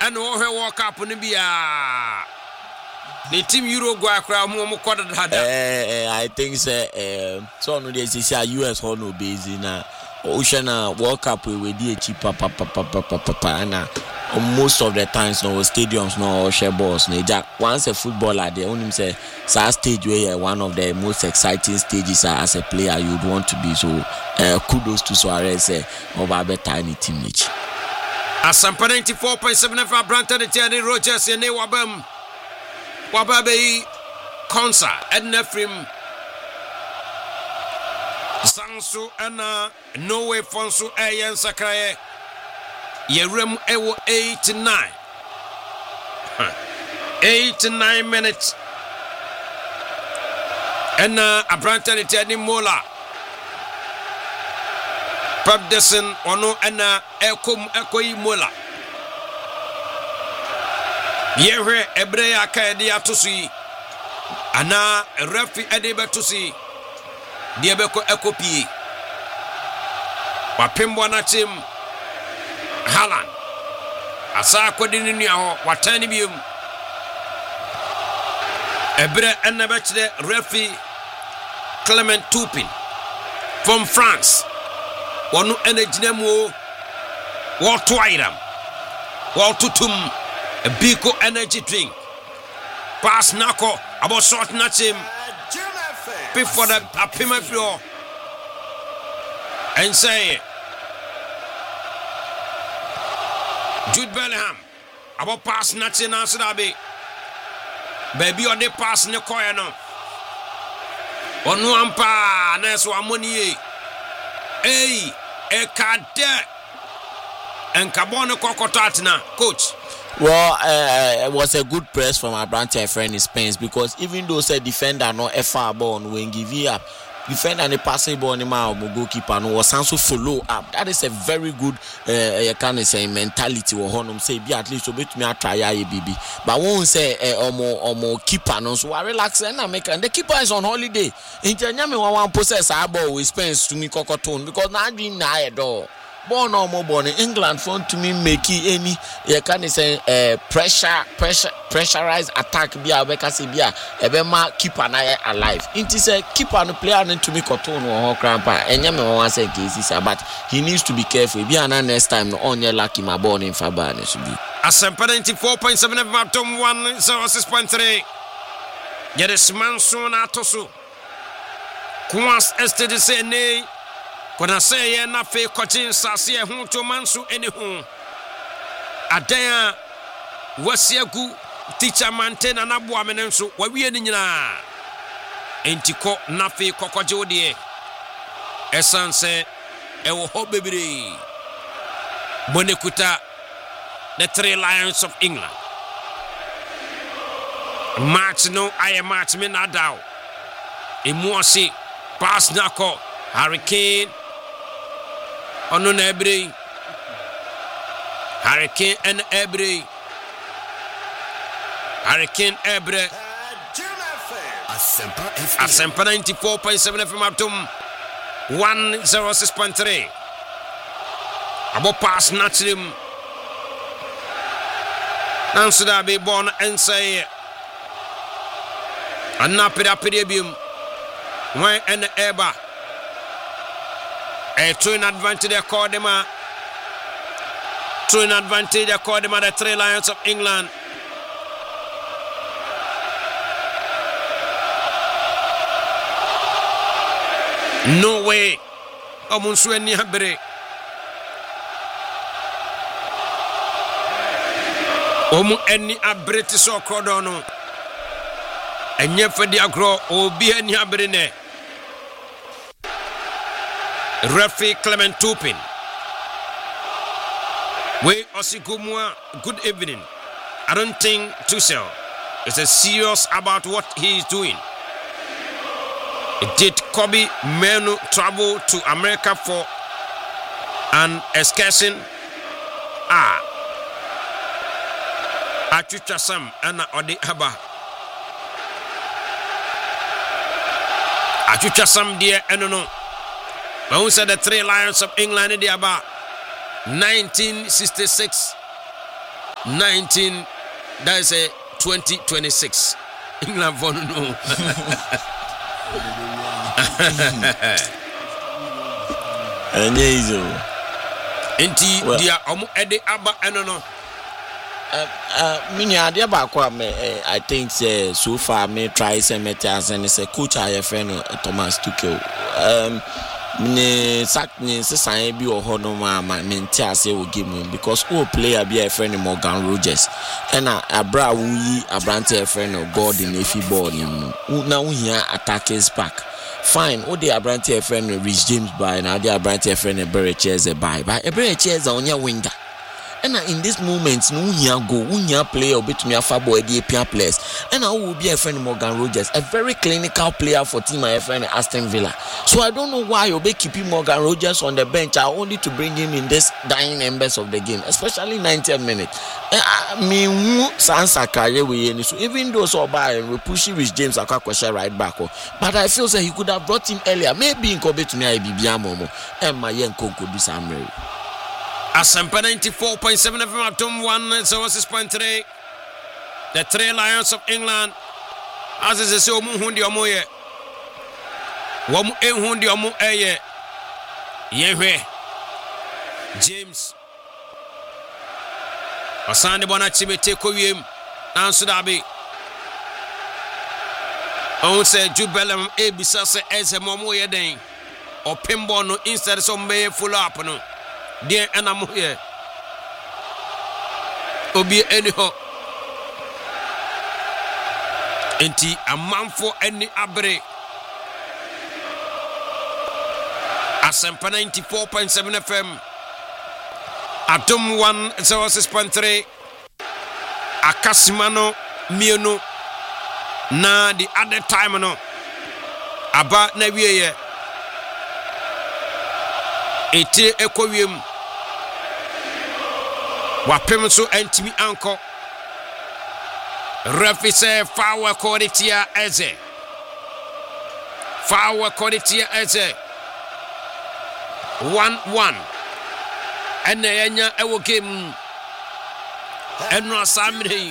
and World Cup on the the team Uruguay crowd more quarter. I think so no dey say US hall no busy na Ocean World Cup we dey cheaper na most of the times no stadiums no share balls na jack once a footballer they only say stage where one of the most exciting stages as a player you would want to be, so kudos to Suarez over better any team each. Asampa 94.7 for Branton and Tierney Rogers and Wababe Konsa Edna Frim Sansu Anna Noe Fonsu Ayan Sakaye Yerem Ewo 89 89 minutes and Branton and Tierney Mola Pabdesen ono ana ekoyi mola yewe ebreya kaedi atosi ana refi edebe tosi diebeko ekopi wapembo na team Haaland asa kodini ni aho watani bium ebre enabechde refi Clement Turpin from France. One energy nemo, what to item, what to tum, a biko energy drink. Pass Nako, about short natchim, before the payment floor, and say, Jude Bellingham, about pass natching answer abe, baby on the pass Nicoyano, on one pa, next one money. Hey, Ekade and Kabono Kokotatna, coach. Well, it was a good press from our branch friend in Spain because even though say defender no far ball when give up, defender and the passing ball in my goalkeeper no was also follow up. That is a very good kind of say mentality or honum say be at least obey me try baby. But won't say omo keeper no so I relax and I make and the keeper is on holiday. In Nyame one possess our ball with Spence to me Cocoton because now doing na door. Born or more born in England phone to me make any can say pressurized attack be a bekasi be a ebema keeper na alive. It is a keeper no player to me Coton or crampa and Nyame one say cases but he needs to be careful. Be an next time no on your lucky my born in Fabane should be. Asampa 94.7 of Martom 106.3. Yet is Manson Atosu. Kwas estede say nay. Kona say na fe kochin sase hu to manso eni hu adan wasiagu teacher maintain na boa me nso wa wie ni nyina entiko na fe kokoje ode esanse e wo ho bebre bonekuta the Three Lions of England match no I match me na daw emuosi pass nako Harry Kane ono na ebre Harry Kane and ebre Harry Kane ebre Asempa 94.7 FM Abdum 106.3 abo pass natrim nanso da be born and say anapira pedium when and eba a twin advantage according to the Three Lions of England. No way. Omunsu eni habere. Omu eni abreti so krodono. Enye fedi agro obi eni habere ne. Referee Clement Turpin. We Osigumwa, good evening. I don't think Tuchel is serious about what he is doing. Did Kobe Menu travel to America for an excursion? Achucha Sam Anna Odi Haba. Achucha Sam dear Enono. But who said the Three Lions of England in the about 1966 19, that is a 2026. England for no. Enti dia omo ede aba eno I think so far me try say metas and say coach I friend Thomas Tuchel me sack ni say bi o ho no ma mentia say o game because o player be a friend Morgan Rogers and abra wuyi abrante friend Gordon Efi ball ni na wo hia attackers back. Fine, all the Abrante friend Rich James by now the Abrante friend Berecheze by Berecheze on your winger. And in this moment, no here player bit me a fabo the players. And I will be a friend Morgan Rogers, a very clinical player for team my friend Aston Villa. So I don't know why you'll be keeping Morgan Rogers on the bench. I only to bring him in this dying embers of the game, especially 90 minutes. I mean, Sansa we so even though so by we pushing Rich James Akwa right back. But I feel that he could have brought him earlier. Maybe in Kobe to me I be Momo and my young could do some real. Asempa 94.7 FM at 106.3. The Three Lions of England. As is say omu hundi omu ye. Wamu hundi omu eye. Yehwe. James. Asande bona chimete ko wiem. Nanso dabi. On say Jude Bellingham ebisa se eze momu ye den. Opembo no instead so me follow up no. Dear Anamo here. Obi anyhow. Enti a man for any abre. Asempa 94.7 FM. Atom 106.3. Akasimano Mieno. Na the other time no. Aba na wiye. Ete ekowiem wapem so antimi anko refi say foul quality eze 1-1 ene yenya ewo game eno asamre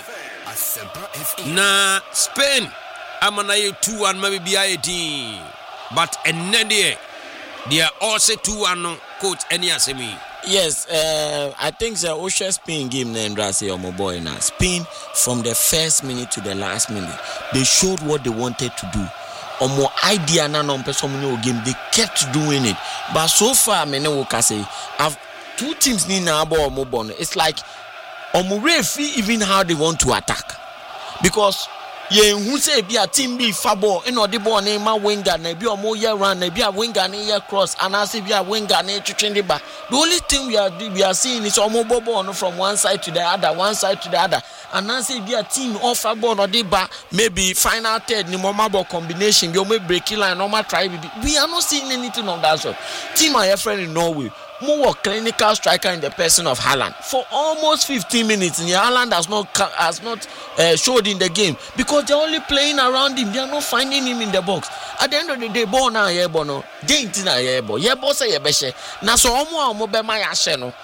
na Spain amana ye 2-1 maybe idea but enede they are also 2-1 coach any asemi. Yes, I think the Osha Spain game na say my boy now. Spain from the first minute to the last minute, they showed what they wanted to do. More idea na no person game, they kept doing it. But so far, me no can say I've two teams ni na abo mo. It's like referee even how they want to attack because. Who say be a team be fabo eno the ball na ma winger na be omo year run na be a winger na year cross and I say be a winger na twetwe the ba. The only thing we are seeing is omo bobo no from one side to the other and I say be a team off fabo no the ba maybe final third ni mama ball combination be omo break line normal try we are not seeing anything of that sort. Team my friend in Norway more clinical striker in the person of Haaland for almost 15 minutes. And Haaland has not showed in the game because they're only playing around him. They are not finding him in the box. At the end of the day, ball na yebo no, date na yebo. Yebo say yebeshe. Na so omo be my ashe no.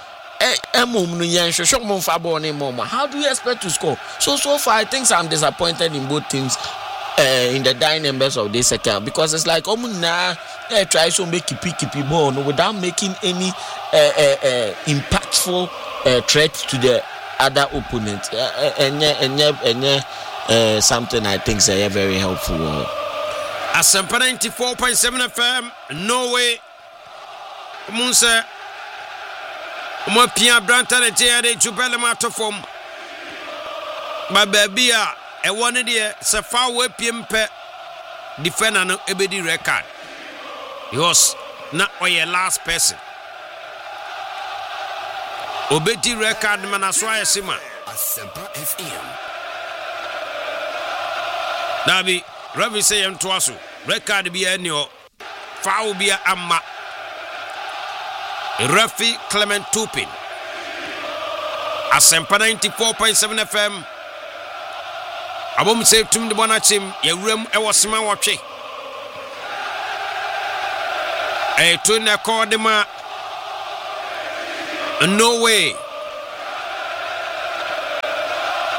How do you expect to score? So far, I think I'm disappointed in both teams. In the dying members of this account because it's like try to make keepy ball without making any impactful threat to the other opponent and something I think is very helpful. Asempa 94.7 FM Norway Munsa Mo Pia Branta de Jade Jubele Matofom Babia e one there se fa we piempe defender no ebedi record yours na oye last person obedi record manaso ayesima Asempa FM Dabi Ravi say em toaso record bi ani o foul bi amma Rafi Clement Tupin Asempa 94.7 FM Abom say tum de bonachim yewrem e wosema wotwe to na kodema no way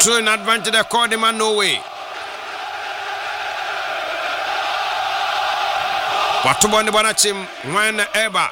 Two in advantage, they called him a no way. Watubon the Bonachim, when ever.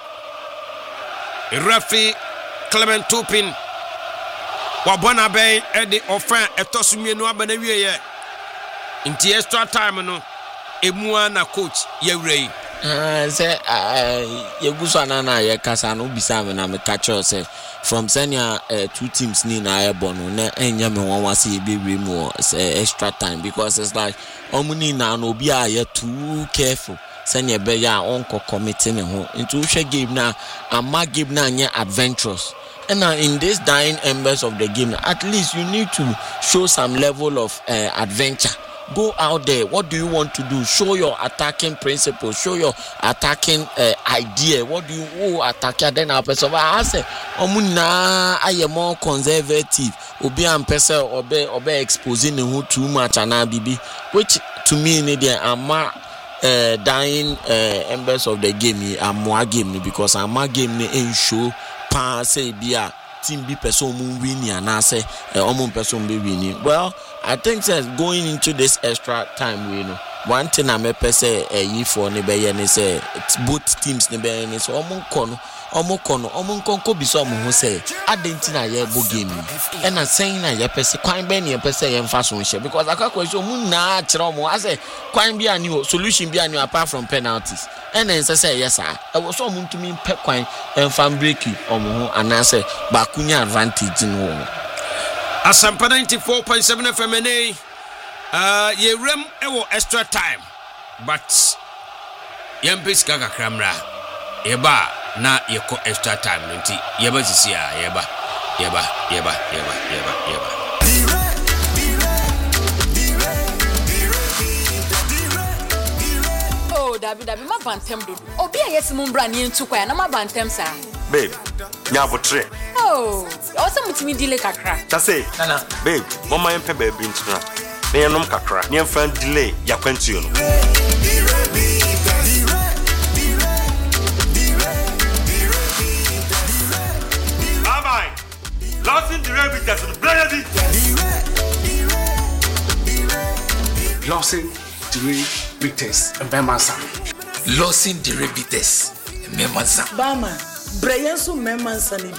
Rafi Clement Tupin. Wabona Bay, Eddie Offan, a Tosumi no Abanaway. In the extra time, no, Emuana coach, Yere. Say, Yagusana, Yakasano, Bisam, and I'm a catcher. Say, from senior 2 teams, Nina Airborne, and Yaman was a baby more extra time because it's like Omuni now, no be too careful. Senior Beya, uncle committing into a game now, and my game now, adventurous. And now in this dying embers of the game, at least you need to show some level of adventure. Go out there. What do you want to do? Show your attacking principle. Show your attacking idea. What do you attack? Then our person. I say, Omuna, I am more conservative. Obi am person obe exposing who too much and bibi. Which to me, I'm dying embers of the game. I'm more game because I'm more game in show. Pa say bia team be person win and say person be winning. Well, I think that going into this extra time, you know, one thing I may say a for Nebe say it's both teams Nebe so Omonko be some who say Adentina Yebo game. And I'm saying I pese quite many and pese and fashion share because I can't question Muna Tromo. I say quite be a new solution be a new apart from penalties. And then say yes, sir. I was so to me pep quine and fan breaking and I say Bakunya advantage in home. Asampa 94.7 FMNA. Ye rem ewo extra time, but yempis kaka kramra. Yeba na yeko extra time nti yeba sisi ya yeba. Oh, David, ma bantem do. Obi ayesi mumbra ni ntu kwa na ma bantem sa. Babe, nyavotre. Oh, also mutimi delay kakra. Tase, Nana. Babe, mama yempe baby ntuna. Na yenom kakra. Ni yemfa delay yakwantu yo no. Bye. Losing the rabbit as the bloody. Losing the Beaters and Bemansa. Losing the Beaters and Bemansa. Bama, Brian so Memansa ni